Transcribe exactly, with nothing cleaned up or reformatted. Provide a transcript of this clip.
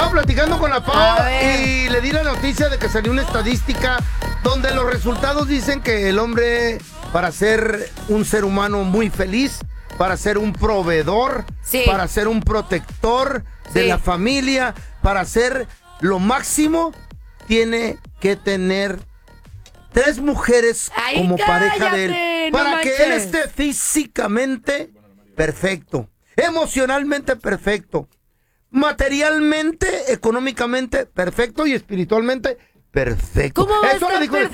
Estaba platicando con la A Pau ver. y le di la noticia de que salió una estadística donde los resultados dicen que el hombre, para ser un ser humano muy feliz, para ser un proveedor, Sí. para ser un protector de Sí. la familia, para ser lo máximo, tiene que tener tres mujeres Ay, como pareja de él. cállate, no Para que él manches. esté físicamente perfecto, emocionalmente perfecto, materialmente, económicamente perfecto y espiritualmente perfecto. ¿Cómo va a Eso le estar dijo el